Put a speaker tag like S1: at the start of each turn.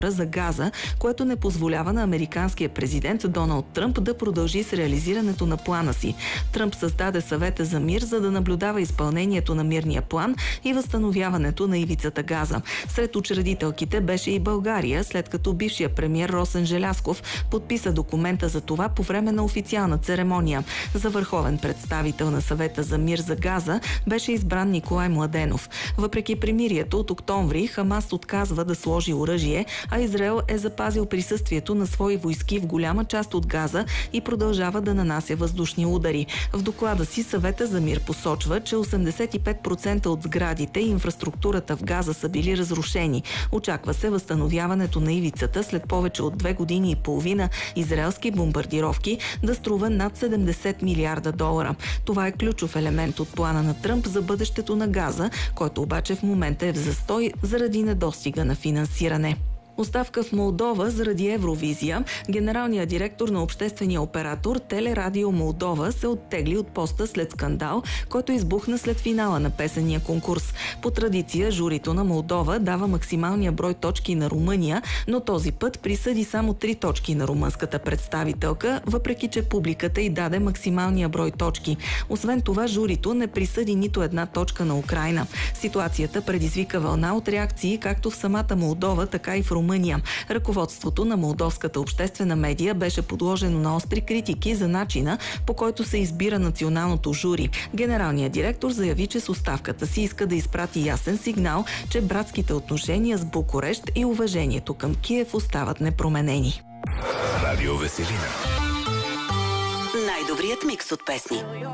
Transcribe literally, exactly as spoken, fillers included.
S1: за Газа, което не позволява на американския президент Доналд Тръмп да продължи с реализирането на плана си. Тръмп създаде съвета за мир, за да наблюдава изпълнението на мирния план и възстановяването на ивицата Газа. Сред учредителките беше и България, след като бившия премиер Росен Желязков подписа документа за това по време на официална церемония. За върховен представител на съвета за мир за Газа беше избран Николай Младенов. Въпреки примирието от октомври, Хамас отказва да сложи оръжие, а Израел е запазил присъствието на свои войски в голяма част от Газа и продължава да нанася въздушни удари. В доклада си съвета за мир посочва, че осемдесет и пет процента от сградите и инфраструктурата в Газа са били разрушени. Очаква се възстановяването на ивицата след повече от две години и половина израелски бомбардировки да струва над седемдесет милиарда долара. Това е ключов елемент от плана на Тръмп за бъдещето на Газа, който обаче в момента е в застой заради недостига на финансиране. Оставка в Молдова заради Евровизия. Генералният директор на обществения оператор Телерадио Молдова се оттегли от поста след скандал, който избухна след финала на песенния конкурс. По традиция, журито на Молдова дава максималния брой точки на Румъния, но този път присъди само три точки на румънската представителка, въпреки че публиката й даде максималния брой точки. Освен това, журито не присъди нито една точка на Украйна. Ситуацията предизвика вълна от реакции както в самата Молдова, така и в Румъния. Ръководството на молдовската обществена медия беше подложено на остри критики за начина, по който се избира националното жури. Генералният директор заяви, че с оставката си иска да изпрати ясен сигнал, че братските отношения с Букурещ и уважението към Киев остават непроменени.
S2: Радио Веселина.
S3: Най-добрият микс от песни.